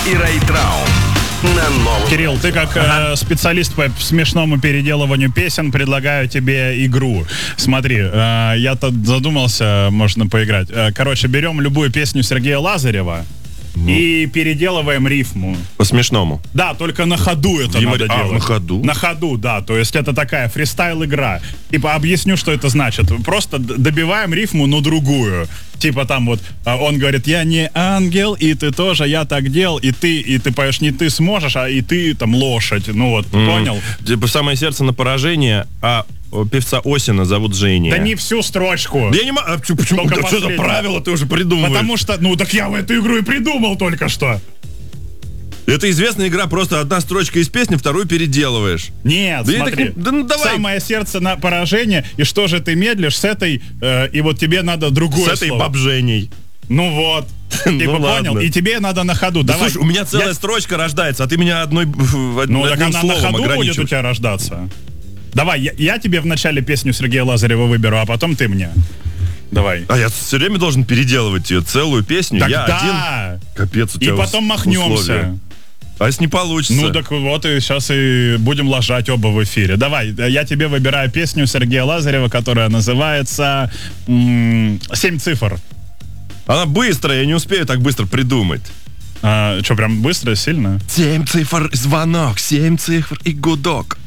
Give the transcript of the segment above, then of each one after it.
и Рэй Траун на новом. Кирилл, ты как специалист по смешному переделыванию песен, предлагаю тебе игру. Смотри, я тут задумался, можно поиграть. Короче, берем любую песню Сергея Лазарева и переделываем рифму. По-смешному. Да, только на ходу это надо делать. на ходу? На ходу, да. То есть это такая фристайл-игра. Типа, объясню, что это значит. Просто добиваем рифму, но другую. Типа там вот, он говорит, я не ангел, и ты тоже, я так делал, и ты поешь, не ты сможешь, а и ты там лошадь. Ну вот, понял? Типа «Самое сердце на поражение», а певца Осина зовут Женя. Да не всю строчку. Да я не могу. Почему? Только Да что за последнее. правило ты уже придумываешь? Потому что, ну так я в эту игру и придумал только что. Это известная игра, просто одна строчка из песни, вторую переделываешь. Нет, Да я смотри. так не- да ну давай. Самое сердце на поражение, и что же ты медлишь с этой, и вот тебе надо другое С этой слово. бабженей. Ну вот. Ну Типа ладно. понял? И тебе надо на ходу. Да, Давай. слушай, у меня целая строчка рождается, а ты меня Ну, так одним она на словом ходу будет у ограничиваешь. тебя рождаться. Давай, я тебе в начале песню Сергея Лазарева выберу, а потом ты мне. Давай. А я все время должен переделывать ее, целую песню. Я один. Тогда. Капец, у И тебя потом условия. махнемся. А если не получится? Ну так вот, и сейчас и будем ложать оба в эфире. Давай, я тебе выбираю песню Сергея Лазарева, которая называется «7 цифр». Она быстрая, я не успею так быстро придумать. Что, прям быстро, сильно? 7 цифр звонок, 7 цифр и гудок.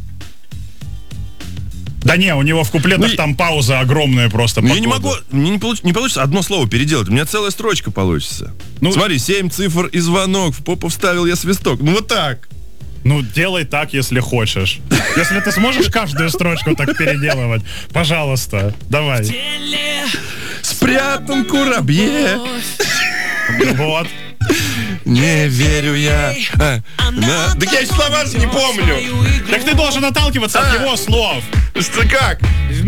Да не, у него в куплетах Ну, там пауза огромная просто. Ну, по я не году. могу, мне не получится одно слово переделать. У меня целая строчка получится. Ну, Смотри, 7 цифр и звонок, в попу вставил я свисток. Ну вот так. Ну, делай так, если хочешь. Если ты сможешь каждую строчку так переделывать, пожалуйста, давай. Спрятан курабье. Вот. Не верю я. Так я слова же не помню. Так ты должен отталкиваться от его слов. Что как?